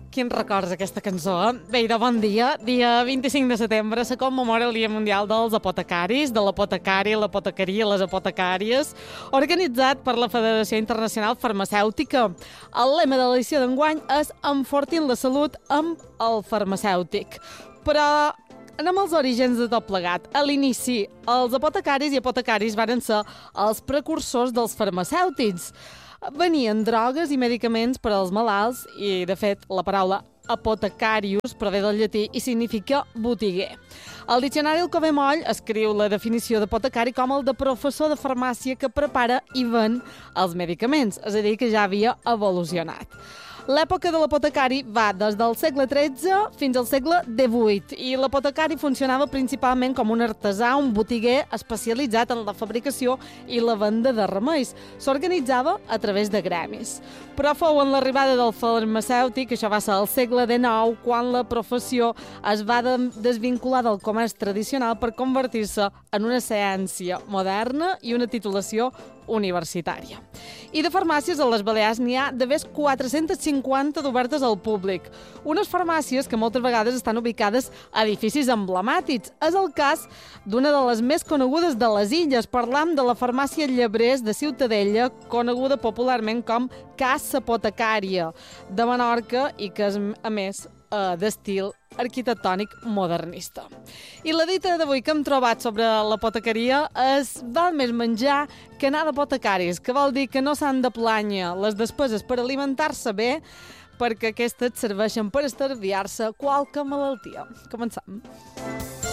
Quins records aquesta cançó, Bé, de bon dia. Dia 25 de setembre se commemora el Dia Mundial dels Apotecaris, de l'apotecari, l'apotecaria, les apotecàries, organitzat per la Federació Internacional Farmacèutica. El lema de l'edició d'enguany és Enfortint la salut amb el farmacèutic. Però anem als orígens de tot plegat. A l'inici, els apotecaris i apotecaris varen ser els precursors dels farmacèutics. Venien drogues i medicaments per als malalts i, de fet, la paraula apotecarius prové del llatí i significa botiguer. El diccionari El Covemoll escriu la definició d'apotecari com el de professor de farmàcia que prepara i ven els medicaments, és a dir, que ja havia evolucionat. L'època de l'apotecari va des del segle XIII fins al segle XVIII i l'apotecari funcionava principalment com un artesà, un botiguer especialitzat en la fabricació i la venda de remeis. S'organitzava a través de gremis. Però fou en l'arribada del farmacèutic, això va ser al segle XIX, quan la professió es va desvincular del comerç tradicional per convertir-se en una ciència moderna i una titulació universitària. I de farmàcies a les Balears n'hi ha de més 450 d'obertes al públic. Unes farmàcies que moltes vegades estan ubicades a edificis emblemàtics. És el cas d'una de les més conegudes de les illes. Parlam de la farmàcia Llebrers de Ciutadella, coneguda popularment com Casa Apotecària de Menorca i que és, a més, d'estil arquitectònic modernista. I la dita d'avui que hem trobat sobre l'apotecaria és val més menjar que anar d'apotecaris, que vol dir que no s'han de plànyer les despeses per alimentar-se bé perquè aquestes serveixen per estalviar-se qualque malaltia. Comencem.